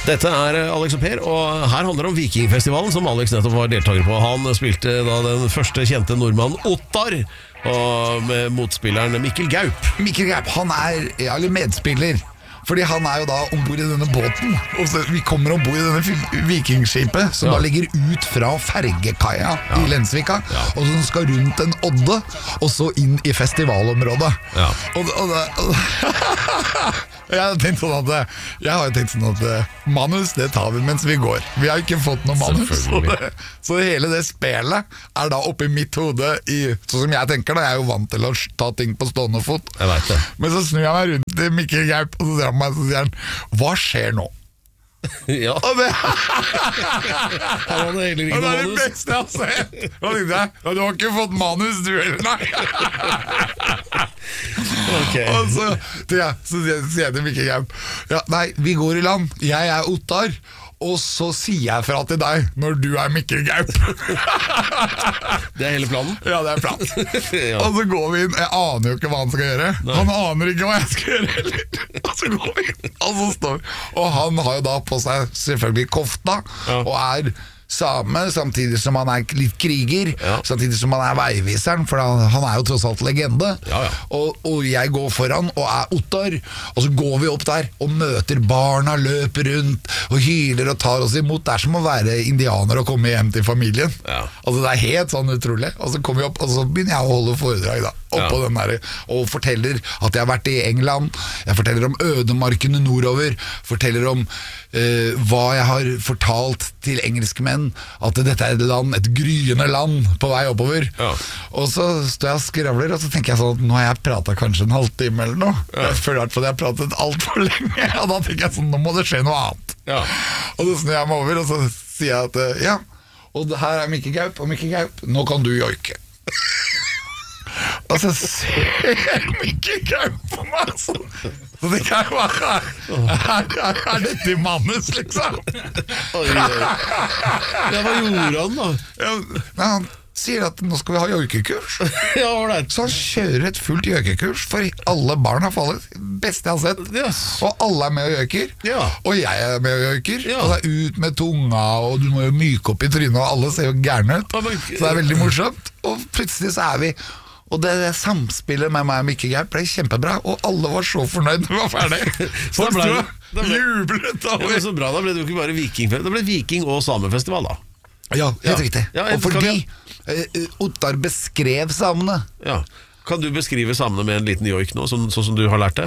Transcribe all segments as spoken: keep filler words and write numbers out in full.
Dette er Alex og Per, og her handler det om Vikingfestivalen, som Alex nettopp var deltaker på. Han spilte da den første kjente nordmannen Ottar, og med motspilleren Mikkel Gaup. Mikkel Gaup, han er eller medspiller. Fordi han er jo da ombord i denne båten. Og så vi kommer ombord i denne vikingskipet, som ja. da ligger ut fra fergekaia ja. i Lensvika, ja. og som skal rundt en odde, og så inn i festivalområdet. Ja. Og, og, og, jeg har tenkt sånn at Jeg har tenkt sånn at manus, det tar vi mens vi går. Vi har ikke fått noe manus. Så, det, så hele det spelet er da oppe i mitt hode i, sånn som jeg tenker da. Jeg er jo vant til å ta ting på stående fot. Jeg vet det. Men så snur jeg meg rundt til Mikkel Gaup, og så sier han meg, så sier han, hva skjer nå? Ja. Og det, han hadde heller ikke og det er det manus. beste jeg har sett. Og tenkte jeg, du har ikke fått manus du heller, nei. Okay. Og så, jeg, så sier jeg til Mikkel Gaup, ja, nei, vi går i land, jeg er Ottar, og så sier jeg fra til deg når du er Mikkel Gaup. Det er hele planen? Ja, det er planen. Ja. Og så går vi inn, jeg aner jo ikke hva han skal gjøre. Nei. Han aner ikke hva jeg skal gjøre heller. Og så går vi inn, og så står og han har jo da på seg selvfølgelig kofta, ja. og er same, samtidig som han er litt kriger, ja. samtidig som han er veiviseren, for han, han er jo tross alt legende. Ja, ja. Og, og jeg går foran og er Ottar, og så går vi opp der og møter barna, løper rundt og hyler og tar oss imot. Det er som å være indianer og komme hjem til familien. Ja. Altså det er helt sånn utrolig. Og så kommer vi opp, og så begynner jeg å holde foredrag da, oppå ja. den der, og forteller at jeg har vært i England, jeg forteller om ødemarkene nordover, forteller om uh, hva jeg har fortalt til engelske menn, at dette er et land, et gryende land på vei oppover. Ja. Og så står jeg og skravler, og så tenker jeg sånn at nå har jeg pratet kanskje en halvtime eller noe. Ja. Jeg føler at jeg har pratet alt for lenge, og da tenker jeg sånn, nå må det skje noe annet. Ja. Og så snur jeg meg over, og så sier jeg at ja, og her er Mikkel Gaup, og Mikkel Gaup, nå kan du joike. Og så ser jeg Mikkel Gaup på meg sånn. Så det kan jo være Er, er, er dette i manus, liksom? Oi, oi. Ja, hva gjorde han da? Ja, han sier at nå skal vi ha joikekurs. Ja, så han kjører et fullt joikekurs for alle barn har fallet. Beste jeg har sett. Yes. Og alle er med og joiker. Ja. Og jeg er med og joiker. Ja. Og det er ut med tunga, og du må jo myke opp i trynet, og alle ser jo gerne ut. Så det er veldig morsomt. Og plutselig så er vi Og det, det samspillet med meg og Mikkel Gaup ble kjempebra, og alle var så fornøyd når vi var ferdig. Så ble det jublet. Det ble så bra, da ble det jo ikke bare vikingfestival, det ble viking- og samefestival da. Ja, helt ja. riktig. Ja, og fordi vi... Ottar beskrev samene. Ja. Kan du beskrive samene med en liten joik nå, sånn, sånn som du har lært det?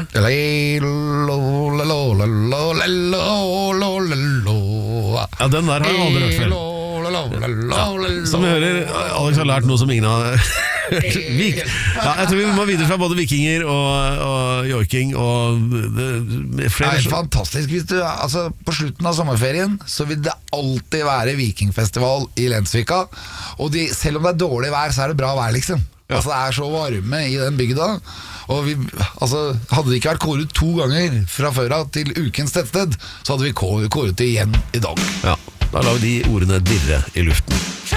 Ja, den der har jeg aldri hørt før. Ja, som vi hører, Alex har lært noe som ingen har Vik. Ja, jeg tror vi må videre fra både vikinger og, og joiking og det, flere. Det er fantastisk hvis du, altså, på slutten av sommerferien så vil det alltid være vikingfestival i Lensvika, og de, selv om det er dårlig vær så er det bra vær liksom. Ja. Altså det er så varme i den bygda. Og vi, altså, hadde det ikke vært kåret to ganger fra før av til ukens tettsted, så hadde vi kåret det igjen i dag. Ja, da lar vi de ordene dirre i luften.